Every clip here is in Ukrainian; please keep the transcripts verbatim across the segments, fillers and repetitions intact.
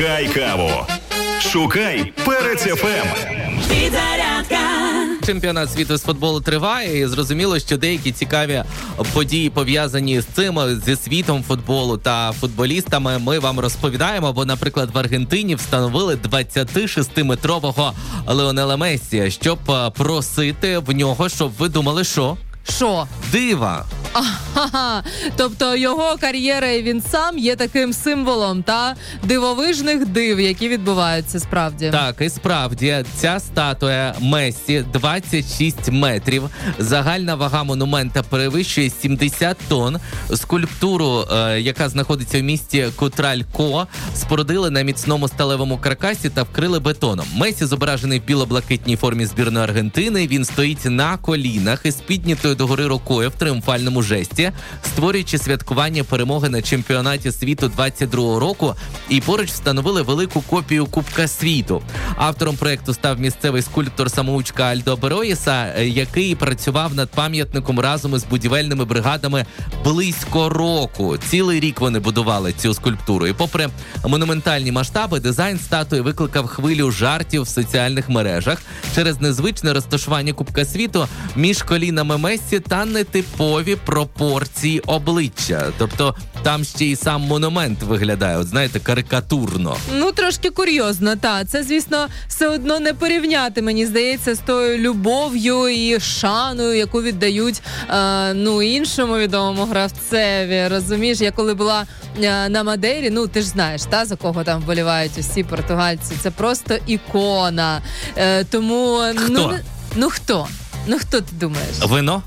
Хай каву. Шукай Перець еф ем. Підзарядка. Чемпіонат світу з футболу триває, і зрозуміло, що деякі цікаві події, пов'язані з цим, зі світом футболу та футболістами, ми вам розповідаємо, бо, наприклад, в Аргентині встановили двадцятишестиметрового Леонела Мессі, щоб просити в нього, щоб ви думали, що? Що? Дива. Ага, тобто його кар'єра і він сам є таким символом та дивовижних див, які відбуваються справді. Так, і справді, ця статуя Мессі двадцять шість метрів, загальна вага монумента перевищує сімдесят тонн. Скульптуру, е, яка знаходиться в місті Кутралько, спорудили на міцному сталевому каркасі та вкрили бетоном. Мессі зображений в біло-блакитній формі збірної Аргентини, він стоїть на колінах із піднятою догори рукою в тріумфальному жесті, створюючи святкування перемоги на чемпіонаті світу двадцять другого року, і поруч встановили велику копію Кубка світу. Автором проєкту став місцевий скульптор-самоучка Альдо Бероїса, який працював над пам'ятником разом із будівельними бригадами близько року. Цілий рік вони будували цю скульптуру. І попри монументальні масштаби, дизайн статуї викликав хвилю жартів в соціальних мережах через незвичне розташування Кубка світу між колінами Мессі та нетипові пропорції обличчя. Тобто там ще й сам монумент виглядає, от знаєте, карикатурно. Ну, трошки курйозно, та. Це, звісно, все одно не порівняти, мені здається, з тою любов'ю і шаною, яку віддають е, ну, іншому відомому гравцеві. Розумієш, я коли була е, на Мадейрі, ну, ти ж знаєш, та, за кого там вболівають усі португальці. Це просто ікона. Е, тому... Хто? Ну, ну, хто? Ну, хто ти думаєш? Вино?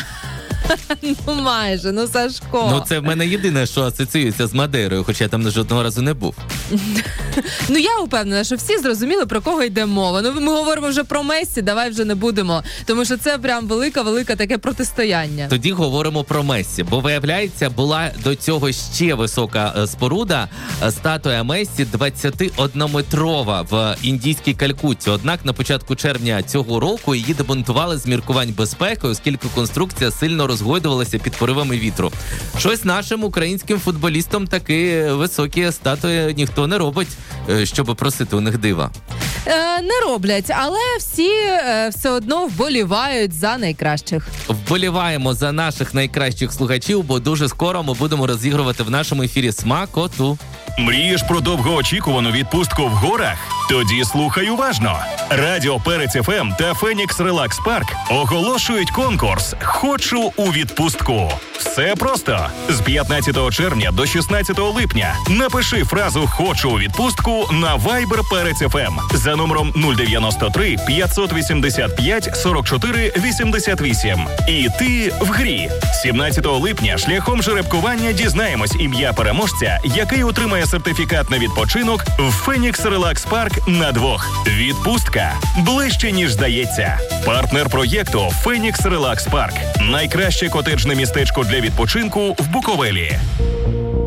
Ну, майже, ну, Сашко. Ну, це в мене єдине, що асоціюється з Мадейрою, хоча я там жодного разу не був. Ну, я упевнена, що всі зрозуміли, про кого йде мова. Ну, ми говоримо вже про Мессі, давай вже не будемо, тому що це прям велика-велика таке протистояння. Тоді говоримо про Мессі, бо, виявляється, була до цього ще висока споруда, статуя Мессі двадцятиоднометрова в індійській Калькутті. Однак на початку червня цього року її демонтували з міркувань безпеки, оскільки конструкція сильно розгойдувалася під поривами вітру. Щось нашим українським футболістам такі високі статуї ніхто не робить, щоб просити у них дива. Е, не роблять, але всі е, все одно вболівають за найкращих. Вболіваємо за наших найкращих слухачів, бо дуже скоро ми будемо розігрувати в нашому ефірі смакоту. Мрієш про довгоочікувану відпустку в горах? Тоді слухай уважно. Радіо Перець еф ем та Фенікс Релакс Парк оголошують конкурс «Хочу у відпустку». Все просто. З п'ятнадцятого червня до шістнадцятого липня напиши фразу «Хочу у відпустку» на Viber Перець еф ем за номером нуль дев'яносто три п'ятсот вісімдесят п'ять сорок чотири вісімдесят вісім. І ти в грі. сімнадцятого липня шляхом жеребкування дізнаємось ім'я переможця, який отримає сертифікат на відпочинок в Фенікс Релакс Парк на двох. Відпустка ближче, ніж здається. Партнер проєкту Фенікс Релакс Парк. Найкраще котеджне містечко для відпочинку в Буковелі.